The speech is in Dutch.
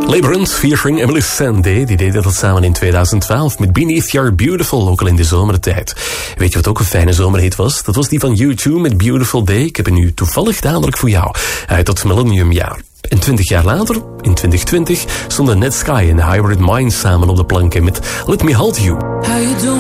Labyrinth featuring Emily Sandé, die deden dat samen in 2012 met Beneath Your Beautiful, ook al in de zomertijd. Weet je wat ook een fijne zomerhit was? Dat was die van U2 met Beautiful Day. Ik heb hem nu toevallig dadelijk voor jou uit dat millenniumjaar. En 20 jaar later, in 2020, stonden Ned Sky en Hybrid Mind samen op de planken met Let Me Hold You.